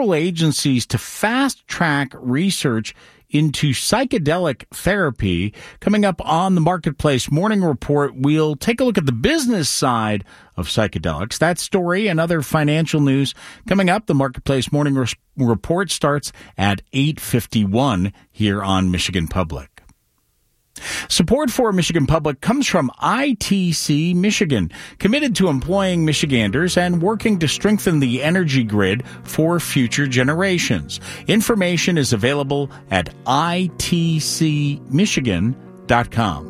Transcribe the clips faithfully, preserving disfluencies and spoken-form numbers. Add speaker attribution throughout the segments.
Speaker 1: federal agencies to fast-track research into psychedelic therapy. Coming up on the Marketplace Morning Report, we'll take a look at the business side of psychedelics. That story and other financial news coming up. The Marketplace Morning Re- Report starts at eight fifty-one here on Michigan Public. Support for Michigan Public comes from I T C Michigan, committed to employing Michiganders and working to strengthen the energy grid for future generations. Information is available at I T C michigan dot com.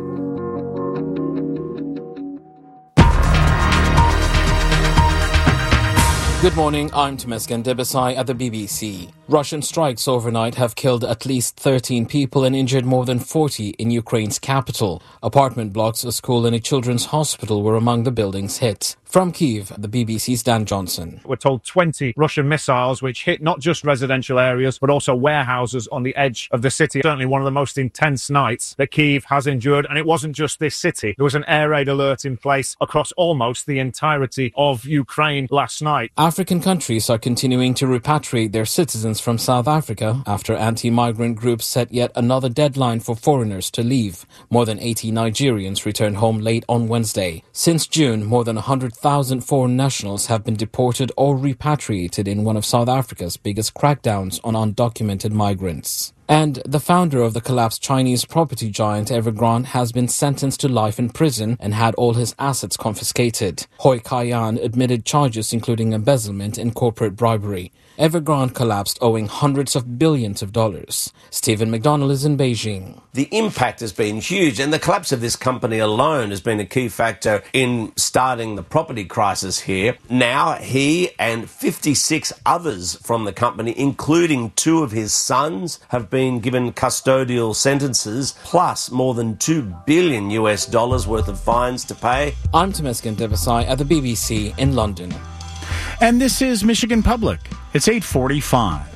Speaker 2: Good morning, I'm Temesgen Debesai at the B B C. Russian strikes overnight have killed at least thirteen people and injured more than forty in Ukraine's capital. Apartment blocks, a school and a children's hospital were among the buildings hit. From Kyiv, the B B C's Dan Johnson.
Speaker 3: We're told twenty Russian missiles which hit not just residential areas but also warehouses on the edge of the city. Certainly one of the most intense nights that Kyiv has endured, and it wasn't just this city. There was an air raid alert in place across almost the entirety of Ukraine last night.
Speaker 2: African countries are continuing to repatriate their citizens from South Africa after anti-migrant groups set yet another deadline for foreigners to leave. More than eighty Nigerians returned home late on Wednesday. Since June, more than one hundred thousand foreign nationals have been deported or repatriated in one of South Africa's biggest crackdowns on undocumented migrants. And the founder of the collapsed Chinese property giant Evergrande has been sentenced to life in prison and had all his assets confiscated. Hui Kai-yan admitted charges including embezzlement and corporate bribery. Evergrande collapsed owing hundreds of billions of dollars. Stephen McDonnell is in Beijing.
Speaker 4: The impact has been huge, and the collapse of this company alone has been a key factor in starting the property crisis here. Now he and fifty-six others from the company, including two of his sons, have been given custodial sentences, plus more than two billion US dollars worth of fines to pay.
Speaker 2: I'm Temesgen Debesai at the B B C in London.
Speaker 1: And this is Michigan Public. It's eight forty-five.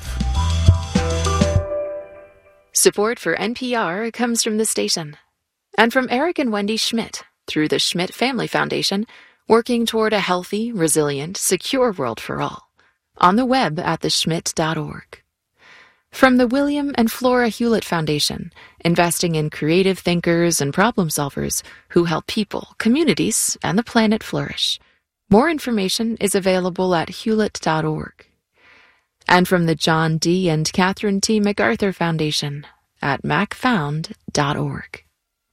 Speaker 5: Support for N P R comes from the station and from Eric and Wendy Schmidt through the Schmidt Family Foundation, working toward a healthy, resilient, secure world for all. On the web at the schmidt dot org. From the William and Flora Hewlett Foundation, investing in creative thinkers and problem solvers who help people, communities, and the planet flourish. More information is available at hewlett dot org. And from the John D. and Catherine T. MacArthur Foundation at mac found dot org.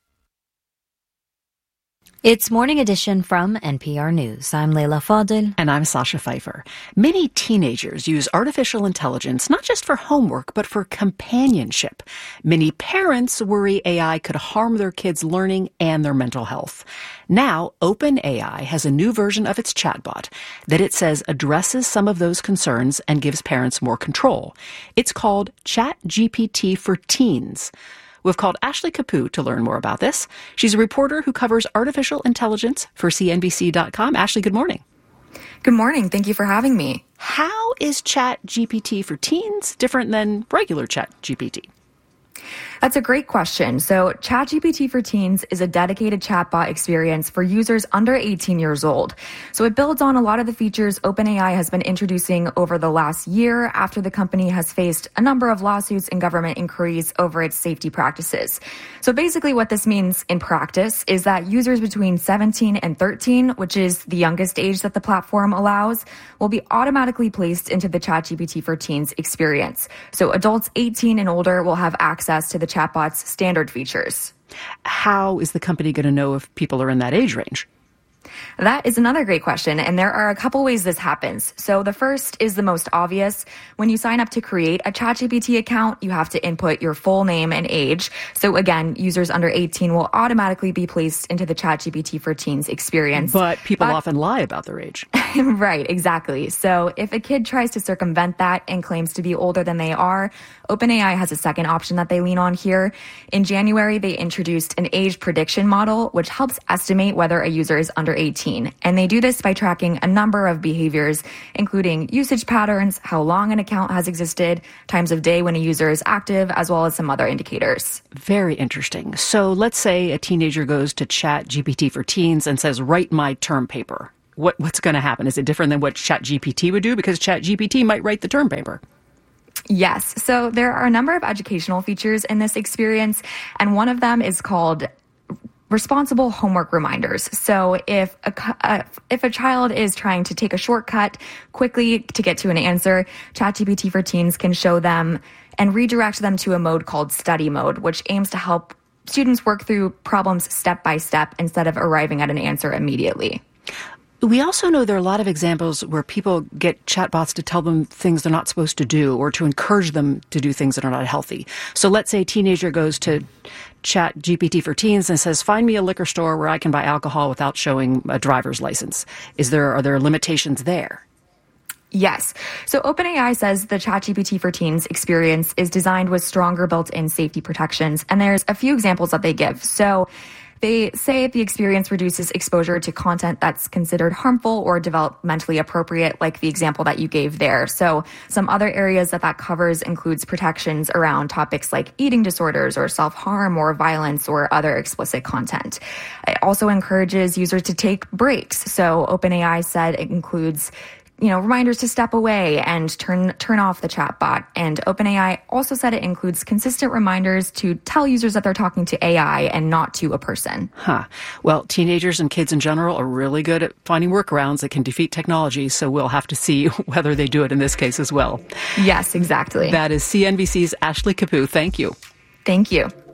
Speaker 6: It's Morning Edition from N P R News. I'm Leila Fadel.
Speaker 7: And I'm Sasha Pfeiffer. Many teenagers use artificial intelligence not just for homework, but for companionship. Many parents worry A I could harm their kids' learning and their mental health. Now, OpenAI has a new version of its chatbot that it says addresses some of those concerns and gives parents more control. It's called ChatGPT for Teens. We've called Ashley Capu to learn more about this. She's a reporter who covers artificial intelligence for C N B C dot com. Ashley, good morning.
Speaker 8: Good morning. Thank you for having me.
Speaker 7: How is ChatGPT for Teens different than regular ChatGPT?
Speaker 8: That's a great question. So ChatGPT for Teens is a dedicated chatbot experience for users under eighteen years old. So it builds on a lot of the features OpenAI has been introducing over the last year after the company has faced a number of lawsuits and government inquiries over its safety practices. So basically what this means in practice is that users between seventeen and thirteen, which is the youngest age that the platform allows, will be automatically placed into the ChatGPT for Teens experience. So adults eighteen and older will have access to the chatbot's standard features.
Speaker 7: How is the company going to know if people are in that age range?
Speaker 8: That is another great question, and there are a couple ways this happens. So the first is the most obvious. When you sign up to create a ChatGPT account, you have to input your full name and age. So again, users under eighteen will automatically be placed into the ChatGPT for Teens experience.
Speaker 7: But people
Speaker 8: but,
Speaker 7: often lie about their age.
Speaker 8: Right, exactly. So if a kid tries to circumvent that and claims to be older than they are, OpenAI has a second option that they lean on here. In January, they introduced an age prediction model, which helps estimate whether a user is under eighteen. And they do this by tracking a number of behaviors, including usage patterns, how long an account has existed, times of day when a user is active, as well as some other indicators.
Speaker 7: Very interesting. So let's say a teenager goes to ChatGPT for Teens and says, write my term paper. What, what's going to happen? Is it different than what ChatGPT would do? Because ChatGPT might write the term paper.
Speaker 8: Yes. So there are a number of educational features in this experience, and one of them is called responsible homework reminders. So if a, uh, if a child is trying to take a shortcut quickly to get to an answer, ChatGPT for Teens can show them and redirect them to a mode called study mode, which aims to help students work through problems step by step instead of arriving at an answer immediately.
Speaker 7: We also know there are a lot of examples where people get chatbots to tell them things they're not supposed to do or to encourage them to do things that are not healthy. So let's say a teenager goes to ChatGPT for Teens and says, find me a liquor store where I can buy alcohol without showing a driver's license. Is there, are there limitations there?
Speaker 8: Yes. So OpenAI says the ChatGPT for Teens experience is designed with stronger built-in safety protections. And there's a few examples that they give. So they say the experience reduces exposure to content that's considered harmful or developmentally appropriate, like the example that you gave there. So some other areas that that covers includes protections around topics like eating disorders or self-harm or violence or other explicit content. It also encourages users to take breaks. So OpenAI said it includes you know, reminders to step away and turn turn off the chatbot. And OpenAI also said it includes consistent reminders to tell users that they're talking to A I and not to a person.
Speaker 7: Huh. Well, teenagers and kids in general are really good at finding workarounds that can defeat technology, so we'll have to see whether they do it in this case as well.
Speaker 8: Yes, exactly.
Speaker 7: That is C N B C's Ashley Capu. Thank you.
Speaker 8: Thank you.